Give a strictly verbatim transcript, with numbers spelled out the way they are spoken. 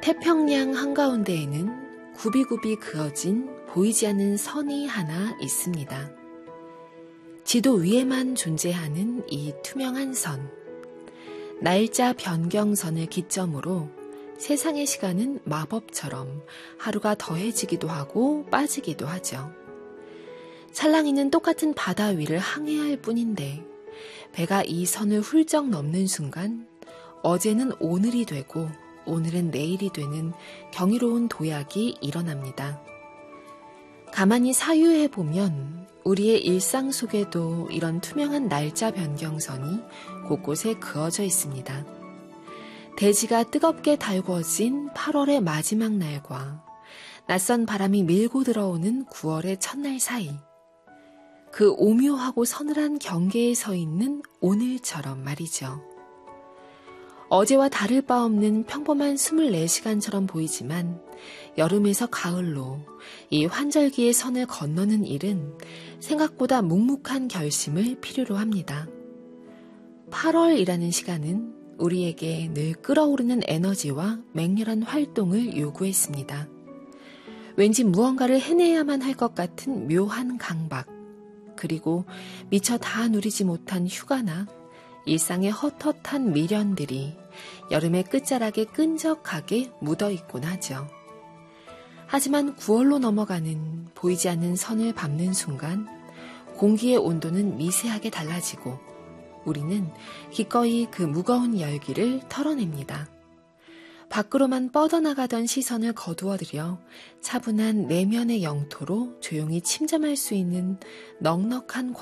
태평양 한가운데에는 굽이굽이 그어진 보이지 않는 선이 하나 있습니다. 지도 위에만 존재하는 이 투명한 선. 날짜 변경선을 기점으로 세상의 시간은 마법처럼 하루가 더해지기도 하고 빠지기도 하죠. 찰랑이는 똑같은 바다 위를 항해할 뿐인데 배가 이 선을 훌쩍 넘는 순간 어제는 오늘이 되고 오늘은 내일이 되는 경이로운 도약이 일어납니다. 가만히 사유해보면 우리의 일상 속에도 이런 투명한 날짜 변경선이 곳곳에 그어져 있습니다. 대지가 뜨겁게 달궈진 팔월의 마지막 날과 낯선 바람이 밀고 들어오는 구월의 첫날 사이, 그 오묘하고 서늘한 경계에 서 있는 오늘처럼 말이죠. 어제와 다를 바 없는 평범한 스물네 시간처럼 보이지만 여름에서 가을로 이 환절기의 선을 건너는 일은 생각보다 묵묵한 결심을 필요로 합니다. 팔월이라는 시간은 우리에게 늘 끓어오르는 에너지와 맹렬한 활동을 요구했습니다. 왠지 무언가를 해내야만 할 것 같은 묘한 강박, 그리고 미처 다 누리지 못한 휴가나 일상의 헛헛한 미련들이 여름의 끝자락에 끈적하게 묻어있곤 하죠. 하지만 구월로 넘어가는 보이지 않는 선을 밟는 순간 공기의 온도는 미세하게 달라지고 우리는 기꺼이 그 무거운 열기를 털어냅니다. 밖으로만 뻗어나가던 시선을 거두어들여 차분한 내면의 영토로 조용히 침잠할 수 있는 넉넉한